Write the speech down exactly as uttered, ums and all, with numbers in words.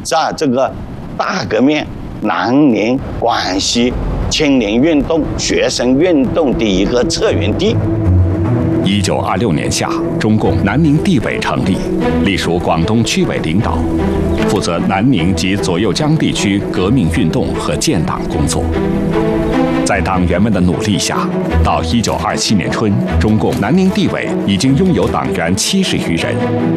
在这个大革命、南宁、广西青年运动、学生运动的一个策源地。 一九二六年夏，中共南宁地委成立，隶属广东区委领导，负责南宁及左右江地区革命运动和建党工作。在党员们的努力下，到一九二七年春，中共南宁地委已经拥有党员七十余人，